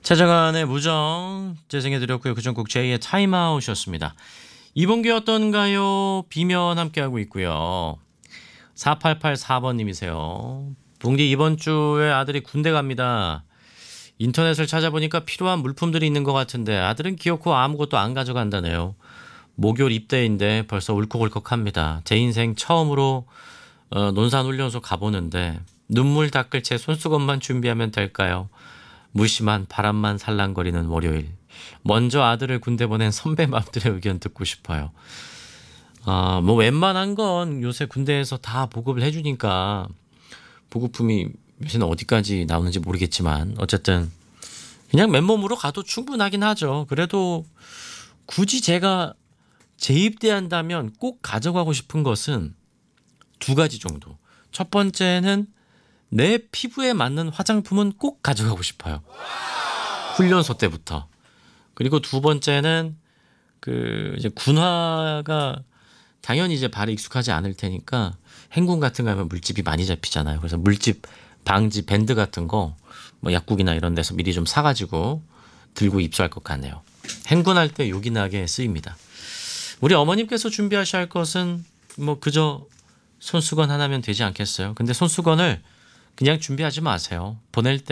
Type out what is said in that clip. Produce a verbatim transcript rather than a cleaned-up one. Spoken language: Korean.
최정한의 무정 재생해드렸고요. 그전곡 제이의 타임아웃이었습니다. 이번 게 어떤가요? 비면 함께하고 있고요. 사팔팔사 번님이세요. 붕디 이번 주에 아들이 군대 갑니다. 인터넷을 찾아보니까 필요한 물품들이 있는 것 같은데 아들은 귀엽고 아무것도 안 가져간다네요. 목요일 입대인데 벌써 울컥울컥합니다. 제 인생 처음으로 어, 논산훈련소 가보는데 눈물 닦을 채 손수건만 준비하면 될까요? 무심한 바람만 살랑거리는 월요일. 먼저 아들을 군대 보낸 선배 맘들의 의견 듣고 싶어요. 아, 뭐 웬만한 건 요새 군대에서 다 보급을 해주니까 보급품이 요새는 어디까지 나오는지 모르겠지만 어쨌든 그냥 맨몸으로 가도 충분하긴 하죠. 그래도 굳이 제가 재입대한다면 꼭 가져가고 싶은 것은 두 가지 정도. 첫 번째는 내 피부에 맞는 화장품은 꼭 가져가고 싶어요. 훈련소 때부터. 그리고 두 번째는 그 이제 군화가 당연히 이제 발에 익숙하지 않을 테니까 행군 같은 거 하면 물집이 많이 잡히잖아요. 그래서 물집 방지 밴드 같은 거 뭐 약국이나 이런 데서 미리 좀 사가지고 들고 입수할 것 같네요. 행군할 때 요긴하게 쓰입니다. 우리 어머님께서 준비하셔야 할 것은 뭐 그저 손수건 하나면 되지 않겠어요? 근데 손수건을 그냥 준비하지 마세요. 보낼 때